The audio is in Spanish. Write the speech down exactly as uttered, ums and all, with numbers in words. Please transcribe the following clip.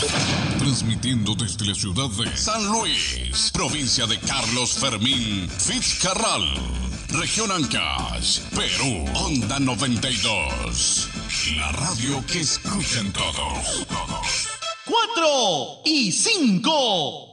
Transmitiendo desde la ciudad de San Luis, provincia de Carlos Fermín Fitzcarral, región Ancash, Perú, Onda noventa y dos. La radio que escuchan todos. Cuatro y cinco.